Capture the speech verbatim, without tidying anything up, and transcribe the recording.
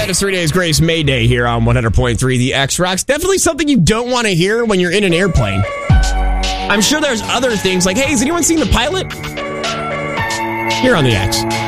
It's Three Days Grace May Day here on one hundred point three The X Rocks. Definitely something you don't want to hear when you're in an airplane. I'm sure there's other things like, hey, has anyone seen the pilot? Here on The X.